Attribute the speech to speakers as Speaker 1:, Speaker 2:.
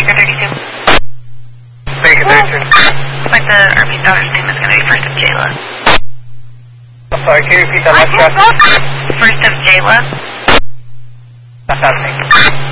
Speaker 1: Baker 32.
Speaker 2: Baker 32.
Speaker 1: Looks like the RP's daughter's name is going to be First of Jayla.
Speaker 2: I'm sorry, can you repeat that last question?
Speaker 1: First of Jayla.
Speaker 2: That's happening.